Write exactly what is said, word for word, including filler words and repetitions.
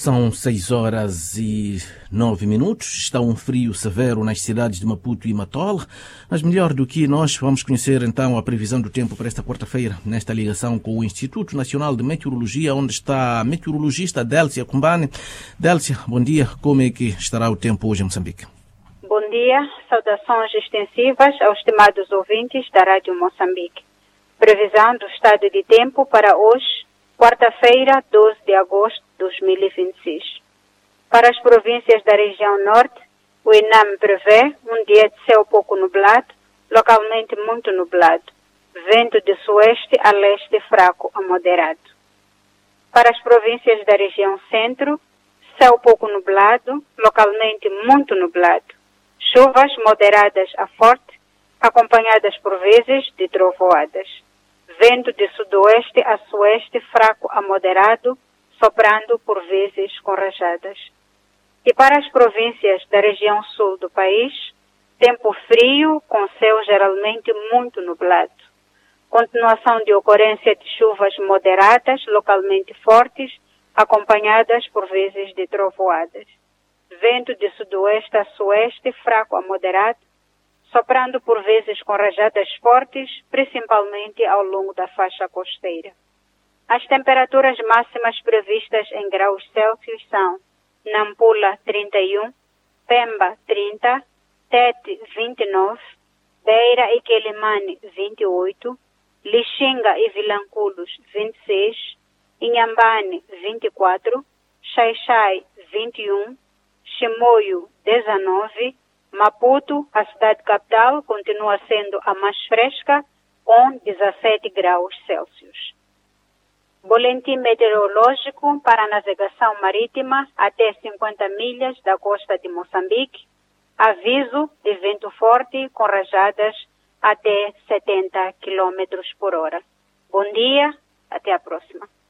São seis horas e nove minutos. Está um frio severo nas cidades de Maputo e Matola. Mas melhor do que nós, vamos conhecer então a previsão do tempo para esta quarta-feira, nesta ligação com o Instituto Nacional de Meteorologia, onde está a meteorologista Délcia Kumbane. Délcia, bom dia. Como é que estará o tempo hoje em Moçambique? Bom dia. Saudações extensivas aos estimados ouvintes da Rádio Moçambique. Previsão do estado de tempo para hoje, quarta-feira, doze de agosto de dois mil e vinte e seis. Para as províncias da região norte, o INAM prevê um dia de céu pouco nublado, localmente muito nublado, vento de sueste a leste fraco a moderado. Para as províncias da região centro, céu pouco nublado, localmente muito nublado, chuvas moderadas a forte, acompanhadas por vezes de trovoadas. Vento de sudoeste a sueste fraco a moderado, soprando por vezes com rajadas. E para as províncias da região sul do país, tempo frio com céu geralmente muito nublado. Continuação de ocorrência de chuvas moderadas, localmente fortes, acompanhadas por vezes de trovoadas. Vento de sudoeste a sueste fraco a moderado, soprando por vezes com rajadas fortes, principalmente ao longo da faixa costeira. As temperaturas máximas previstas em graus Celsius são Nampula trinta e um, Pemba trinta, Tete vinte e nove, Beira e Quelimane vinte e oito, Lixinga e Vilanculos vinte e seis, Inhambane vinte e quatro, Xai-Xai vinte e um, Chimoio dezenove, Maputo, a cidade capital, continua sendo a mais fresca, com dezessete graus Celsius. Boletim meteorológico para a navegação marítima até cinquenta milhas da costa de Moçambique. Aviso de vento forte com rajadas até setenta quilômetros por hora. Bom dia, até a próxima.